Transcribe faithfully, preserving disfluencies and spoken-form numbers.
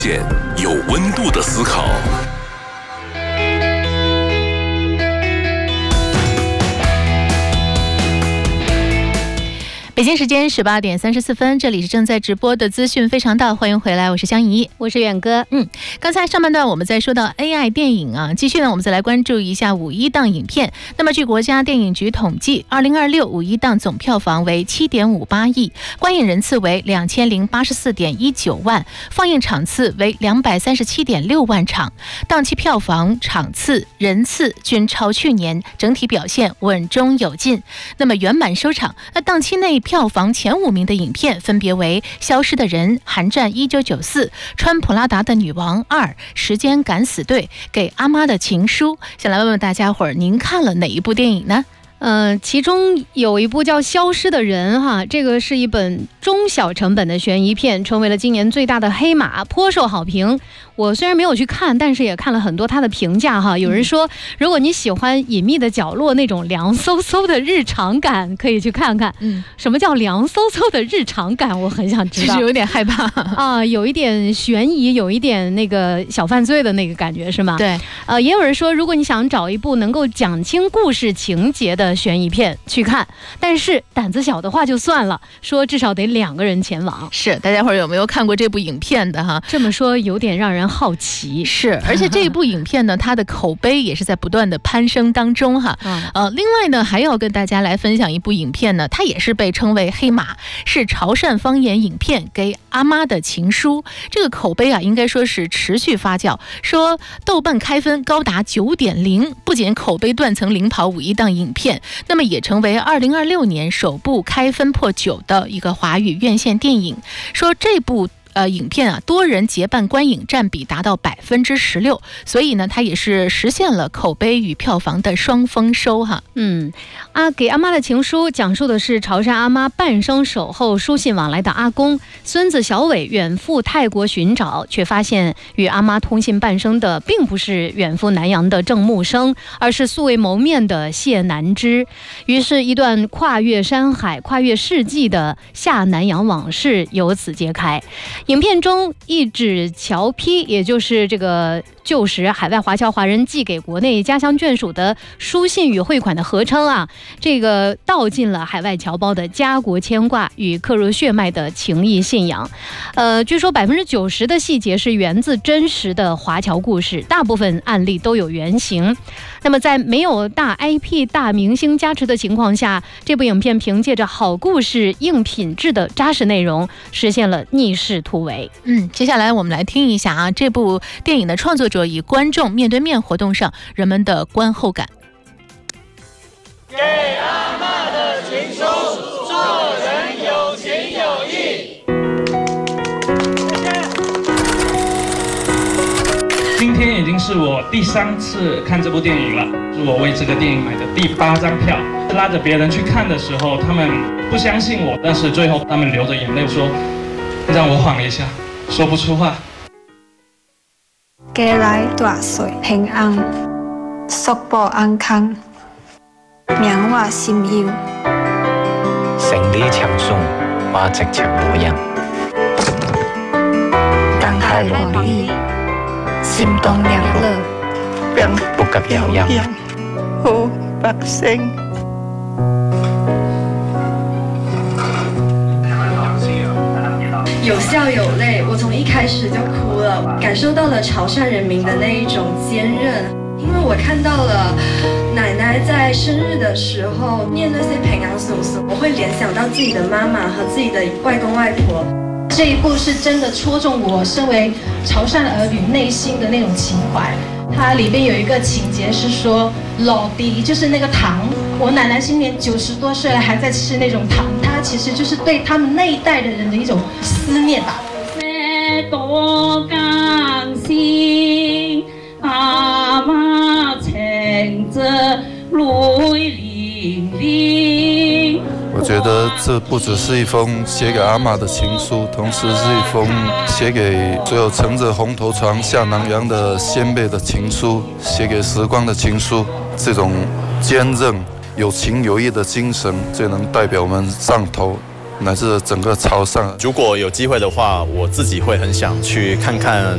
有温度的思考。 北京时间十八点三十四分，这里是正在直播的资讯非常道，欢迎回来，我是香怡， 我是远哥。 嗯，刚才上半段我们在说到 A I 电影啊，继续呢，我们再来关注一下五一档影片。那么，据国家电影局统计，二零二六五一档总票房为七点五八亿，观影人次为两千零八十四点一九万，放映场次为两百三十七点六万场，档期票房、场次、人次均超去年，整体表现稳中有进。那么圆满收场。那档期内票房前五名的影片分别为《消失的人》、《寒战一九九四》、《穿普拉达的女王二》、《时间敢死队》、《给阿妈的情书》。想来问问大家伙儿，您看了哪一部电影呢？ 呃，其中有一部叫《消失的人》哈，这个是一本中小成本的悬疑片，成为了今年最大的黑马，颇受好评。我虽然没有去看，但是也看了很多他的评价哈。有人说，如果你喜欢隐秘的角落那种凉飕飕的日常感，可以去看看。嗯，什么叫凉飕飕的日常感？我很想知道。 其实有点害怕啊，有一点悬疑，有一点那个小犯罪的那个感觉，是吗？ 对。 呃，也有人说，如果你想找一部能够讲清故事情节的悬疑片去看，但是胆子小的话就算了，说至少得两个人前往。 是，大家伙儿有没有看过这部影片的哈？ 这么说有点让人好奇。 是，而且这部影片呢，它的口碑也是在不断的攀升当中哈。嗯、呃，另外呢，还要跟大家来分享一部影片呢，它也是被称为黑马，是潮汕方言影片《给阿妈的情书》。这个口碑啊，应该说是持续发酵，说豆瓣开分高达九点零，不仅口碑断层领跑五一档影片，那么也成为二零二六年首部开分破九的一个华语院线电影。说这部呃，影片啊，多人结伴观影占比达到百分之十六，所以呢，它也是实现了口碑与票房的双丰收哈。 嗯，啊，给阿妈的情书讲述的是潮汕阿妈半生守候、书信往来的阿公孙子小伟远赴泰国寻找，却发现与阿妈通信半生的并不是远赴南洋的郑木生，而是素未谋面的谢南之。于是，一段跨越山海、跨越世纪的下南洋往事由此揭开。影片中一纸侨批，也就是这个旧时海外华侨华人寄给国内家乡眷属的书信与汇款的合称啊，这个道尽了海外侨胞的家国牵挂与刻入血脉的情谊信仰。呃，据说百分之九十的细节是源自真实的华侨故事，大部分案例都有原型。那么在没有大 I P 大明星加持的情况下，这部影片凭借着好故事、硬品质的扎实内容，实现了逆势突围。 嗯，接下来我们来听一下啊，这部电影的创作者与观众面对面活动上人们的观后感。 给阿嬷的情书，做人有情有义。 今天已经是我第三次看这部电影了，是我为这个电影买的第八张票。拉着别人去看的时候，他们不相信我，但是最后他们流着眼泪说，让我缓一下，说不出话。 家来大岁平安，福报安康，名我心忧。 胜利长顺，我直情无恙。 人海容易，心动良乐， 病不及疗养。 好百姓。 有笑有泪，我从一开始就哭了，感受到了潮汕人民的那一种坚韧，因为我看到了奶奶在生日的时候念那些平安颂颂，我会联想到自己的妈妈和自己的外公外婆。 这一部是真的戳中我身为潮汕儿女内心的那种情怀。它里边有一个情节是说，老迪就是那个糖，我奶奶今年九十多岁了还在吃那种糖，它其实就是对他们那一代的人的一种思念吧。多感心，阿妈牵着泪淋淋。 我觉得这不只是一封写给阿嬷的情书，同时是一封写给所有乘着红头船下南洋的先辈的情书，写给时光的情书。这种坚韧、有情有义的精神，最能代表我们上头乃至整个潮汕。 如果有机会的话，我自己会很想去看看